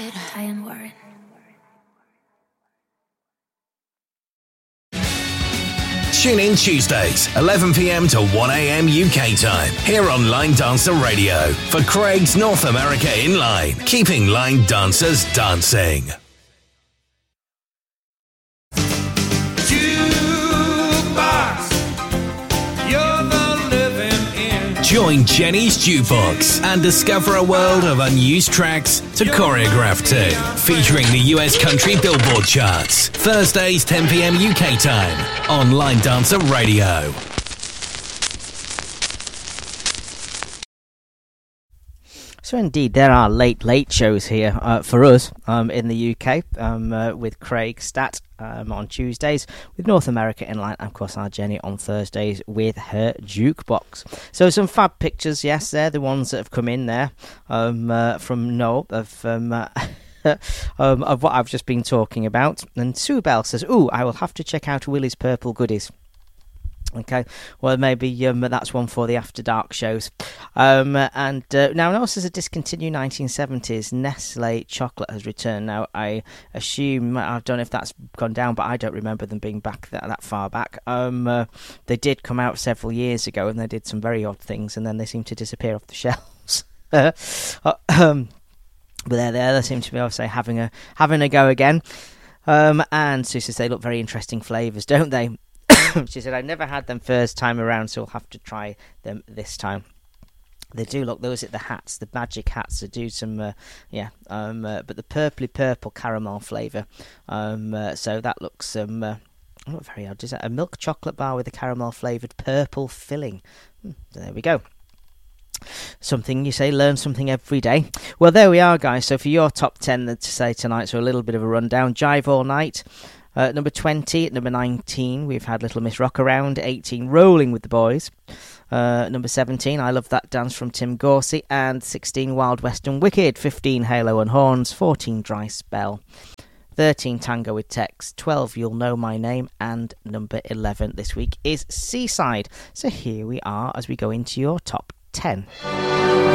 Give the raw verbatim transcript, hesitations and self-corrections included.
Warren. Diane Warren. Tune in Tuesdays, eleven p.m. to one a.m. U K time, here on Line Dancer Radio for Craig's North America Inline, keeping line dancers dancing. Join Jenny's Jukebox and discover a world of unused tracks to choreograph to, featuring the U S Country Billboard charts. Thursdays, ten p.m. U K time on Line Dancer Radio. So indeed, there are late, late shows here uh, for us um, in the U K um, uh, with Craig Stat um, on Tuesdays, with North America Inline, and of course our Jenny on Thursdays with her Jukebox. So some fab pictures, yes, they're the ones that have come in there um, uh, from Noel of... Um, uh, um, of what I've just been talking about. And Sue Bell says, ooh, I will have to check out Willie's Purple Goodies. Okay, well, maybe um, that's one for the After Dark shows. Um, and uh, now, also as a discontinued nineteen seventies, Nestle chocolate has returned. Now, I assume, I don't know if that's gone down, but I don't remember them being back that, that far back. Um, uh, they did come out several years ago, and they did some very odd things, and then they seem to disappear off the shelves. uh, um, but they're there. They seem to be, obviously, having a having a go again. Um, and Sue says they look very interesting flavours, don't they? She said, I never had them first time around, so I'll have to try them this time. They do look, those are the hats, the magic hats, they do some, uh, yeah, um, uh, but the purpley purple caramel flavour. Um, uh, so that looks um, uh, not very odd. Is that a milk chocolate bar with a caramel flavoured purple filling? Hmm, there we go. Something, you say, learn something every day. Well, there we are, guys. So for your top ten to say tonight, so a little bit of a rundown. Jive All Night. Uh, number twenty, at number nineteen, we've had Little Miss Rock Around. eighteen, Rolling with the Boys. Uh, number seventeen, I Love That Dance from Tim Gorsey. And sixteen, Wild West and Wicked. fifteen, Halo and Horns. fourteen, Dry Spell. thirteen, Tango with Tex. twelve, You'll Know My Name. And number eleven this week is Seaside. So here we are as we go into your top ten.